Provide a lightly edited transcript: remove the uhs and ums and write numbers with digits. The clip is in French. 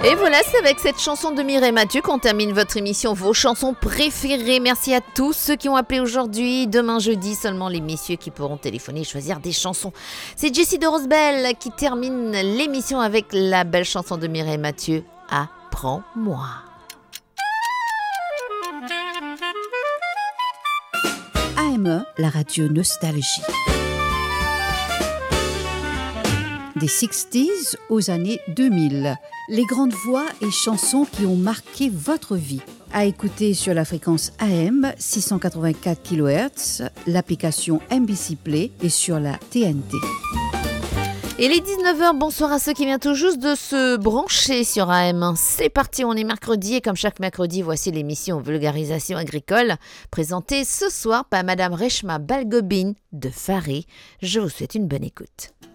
Et voilà, c'est avec cette chanson de Mireille Mathieu qu'on termine votre émission Vos chansons préférées. Merci à tous ceux qui ont appelé aujourd'hui. Demain jeudi, seulement les messieurs qui pourront téléphoner et choisir des chansons. C'est Jessie de Rosebelle qui termine l'émission avec la belle chanson de Mireille Mathieu, Apprends-moi. AME, la radio Nostalgie. Des 60s aux années 2000. Les grandes voix et chansons qui ont marqué votre vie. À écouter sur la fréquence AM 684 kHz, l'application MBC Play et sur la TNT. Et les 19h, bonsoir à ceux qui viennent tout juste de se brancher sur AM1. C'est parti, on est mercredi et comme chaque mercredi, voici l'émission Vulgarisation agricole présentée ce soir par Madame Reshma Balgobin de Faré. Je vous souhaite une bonne écoute.